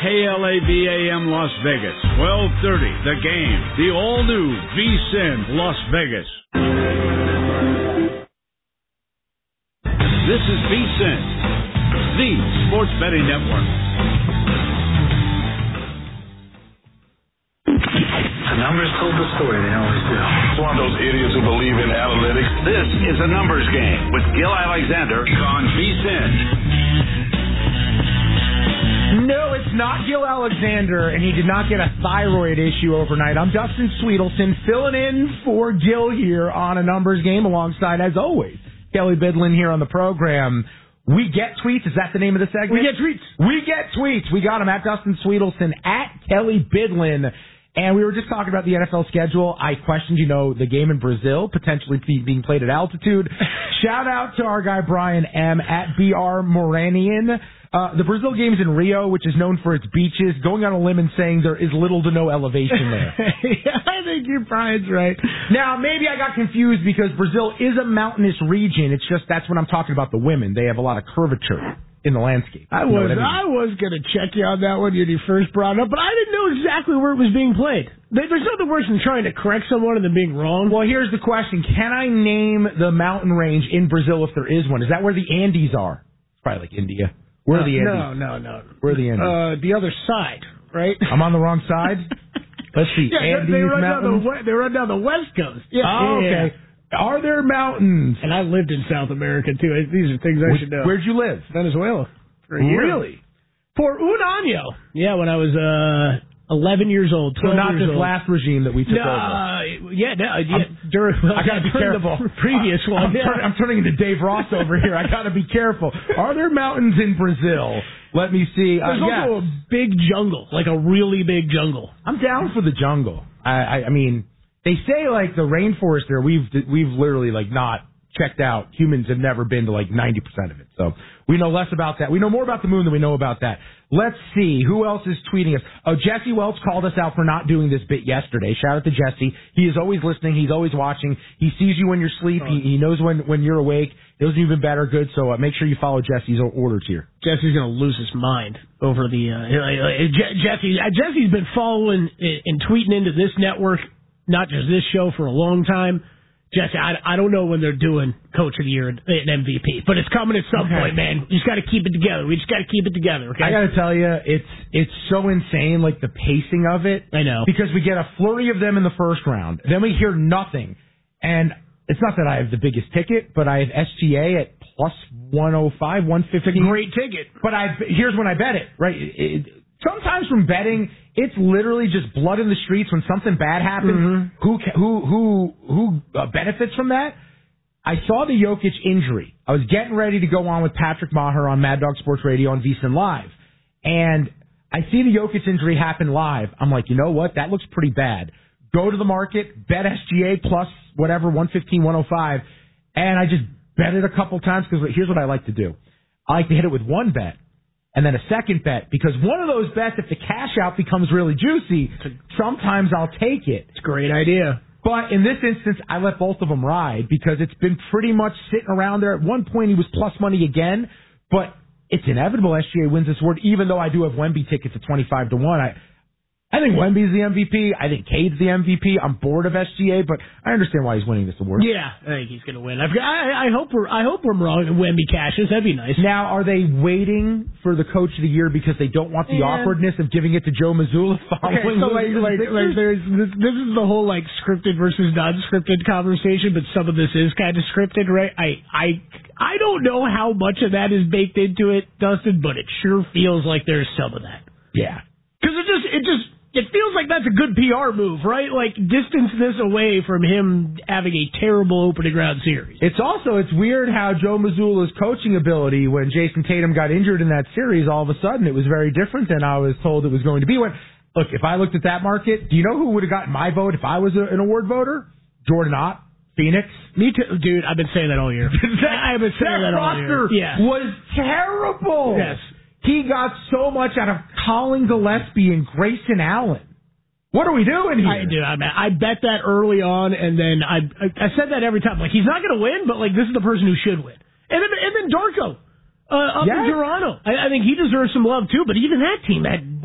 KLABAM Las Vegas, 1230, The Game, the all-new VSiN Las Vegas. This is VSiN, the sports betting network. The numbers told the story, they always do. It's one of those idiots who believe in analytics. This is a numbers game with Gil Alexander on VSiN. No, it's not Gil Alexander, and he did not get a thyroid issue overnight. I'm Dustin Sweetelson, filling in for Gil here on a numbers game alongside, as always, Kelly Bidlin here on the program. We get tweets. Is that the name of the segment? We get tweets. We get tweets. We got them at Dustin Sweetelson, at Kelly Bidlin. And we were just talking about the NFL schedule. I questioned, the game in Brazil potentially being played at altitude. Shout out to our guy Brian M. at BR Moranian. The Brazil game's in Rio, which is known for its beaches. Going on a limb and saying there is little to no elevation there. Yeah, I think Brian's right. Now, maybe I got confused because Brazil is a mountainous region. It's just that's when I'm talking about the women. They have a lot of curvature in the landscape. I was going to check you on that one when you first brought it up, but I didn't know exactly where it was being played. There's nothing worse than trying to correct someone and then being wrong. Well, here's the question. Can I name the mountain range in Brazil if there is one? Is that where the Andes are? It's probably like India. Where are the Andes? No. Where are the Andes? The other side, right? I'm on the wrong side? Let's see. Yeah, Andes Mountains? They run down the west coast. Yeah. Oh, okay. Yeah. Are there mountains? And I lived in South America, too. These are things I should know. Where'd you live? Venezuela. For a year. Really? For un año. Yeah, when I was 11 years old, 12 So not years this old. last regime that we took over. I got to be careful. Previous one. I'm turning into Dave Ross over here. I got to be careful. Are there mountains in Brazil? Let me see. There's also a big jungle, like a really big jungle. I'm down for the jungle. I mean, they say like the rainforest there. We've literally like not checked out. Humans have never been to like 90% of it. So we know less about that. We know more about the moon than we know about that. Let's see. Who else is tweeting us? Oh, Jesse Welch called us out for not doing this bit yesterday. Shout out to Jesse. He is always listening. He's always watching. He sees you when you're asleep. He knows when you're awake. It was even better. Good. So make sure you follow Jesse's orders here. Jesse's going to lose his mind over the Jesse's been following and tweeting into this network, not just this show, for a long time. Jesse, I don't know when they're doing Coach of the Year and MVP, but it's coming at some point, man. You just got to keep it together. We just got to keep it together, okay? I got to tell you, it's so insane, like the pacing of it. I know. Because we get a flurry of them in the first round, then we hear nothing. And it's not that I have the biggest ticket, but I have SGA at plus 105, 150. It's a great ticket. But here's when I bet it, right? Sometimes from betting, it's literally just blood in the streets when something bad happens. Mm-hmm. Who benefits from that? I saw the Jokic injury. I was getting ready to go on with Patrick Maher on Mad Dog Sports Radio on VSiN Live. And I see the Jokic injury happen live. I'm like, you know what? That looks pretty bad. Go to the market, bet SGA plus whatever, 115, 105. And I just bet it a couple times because here's what I like to do. I like to hit it with one bet. And then a second bet, because one of those bets, if the cash out becomes really juicy, sometimes I'll take it. It's a great idea. But in this instance, I let both of them ride because it's been pretty much sitting around there. At one point, he was plus money again, but it's inevitable SGA wins this award, even though I do have Wemby tickets at 25 to 1. I think Wemby's the MVP. I think Cade's the MVP. I'm bored of SGA, but I understand why he's winning this award. Yeah, I think he's going to win. I hope we're wrong and Wemby cashes. That'd be nice. Now, are they waiting for the Coach of the Year because they don't want the awkwardness of giving it to Joe Mazzulla following? Okay, so this is the whole like scripted versus non-scripted conversation, but some of this is kind of scripted, right? I don't know how much of that is baked into it, Dustin, but it sure feels like there's some of that. Yeah, because it feels like that's a good PR move, right? Like, distance this away from him having a terrible opening round series. It's weird how Joe Mazzulla's coaching ability, when Jason Tatum got injured in that series, all of a sudden it was very different than I was told it was going to be. Look, if I looked at that market, do you know who would have gotten my vote if I was an award voter? Jordan Ott, Phoenix. Me too. Dude, I've been saying that all year. I've been saying that all year. That roster was terrible. Yes. He got so much out of Colin Gillespie and Grayson Allen. What are we doing here? I bet that early on, and then I said that every time. Like, he's not going to win, but like, this is the person who should win. And then Darko up in Toronto. I think he deserves some love too. But even that team had